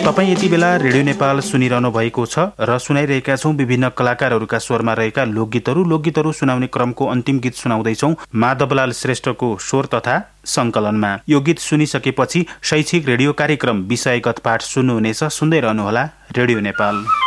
तपाईँ यति बेला रेडियो नेपाल सुनिरहनु भएको छ र सुनाइरहेका छौँ विभिन्न कलाकारहरूका स्वरमा रहेका लोकगीतहरू सुनाउने क्रमको अन्तिम गीत सुनाउँदैछौँ माधवलाल श्रेष्ठको स्वर तथा संकलनमा। यो गीत सुनिसकेपछि शैक्षिक रेडियो कार्यक्रम विषयगत पाठ सुन्नुहुनेछ। सुन्दै रहनुहोला रेडियो नेपाल।